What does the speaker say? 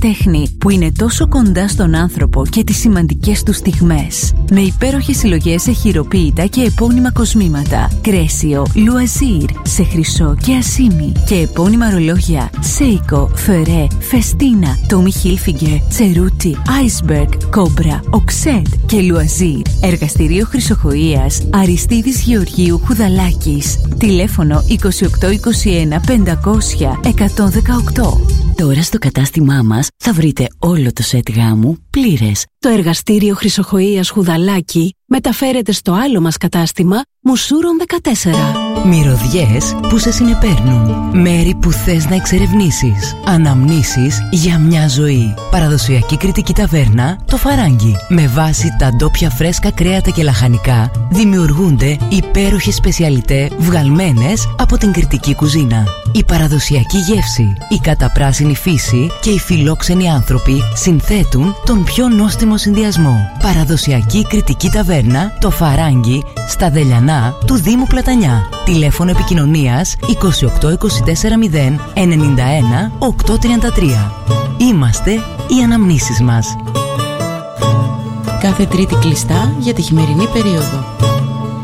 τέχνη που είναι τόσο κοντά στον άνθρωπο και τις σημαντικές του στιγμές. Με υπέροχες συλλογές σε χειροποίητα και επώνυμα κοσμήματα. Κρέσιο, Λουαζίρ, σε χρυσό και ασίμι. Και επώνυμα ρολόγια Seiko, Ferré, Festina, Tommy Hilfiger, Cerruti, Iceberg, Cobra, Oxed και Λουαζίρ. Εργαστηρίο χρυσοχοΐας Αριστίδης Γεωργίου Χουδαλάκης. Τηλέφωνο 2821 500 118. Τώρα στο κατάστημά μας θα βρείτε όλο το σετ γάμου πλήρες. Το εργαστήριο χρυσοχοΐας Χουδαλάκη μεταφέρεται στο άλλο μας κατάστημα Μουσούρων 14. Μυρωδιές που σε συνεπέρνουν. Μέρη που θες να εξερευνήσεις. Αναμνήσεις για μια ζωή. Παραδοσιακή κρητική ταβέρνα Το Φαράγγι. Με βάση τα ντόπια φρέσκα κρέατα και λαχανικά δημιουργούνται υπέροχες σπεσιαλιτέ βγαλμένες από την κρητική κουζίνα. Η παραδοσιακή γεύση, η καταπράσινη φύση και οι φιλόξενοι άνθρωποι συνθέτουν τον πιο νόστιμο συνδυασμό. Παραδοσιακή κρητική ταβέρνα Το Φαράγγι στα Δελιανά του Δήμου Πλατανιά. Τηλέφωνο επικοινωνίας 2824 091 833. Είμαστε οι αναμνήσεις μας. Κάθε Τρίτη κλειστά για τη χειμερινή περίοδο.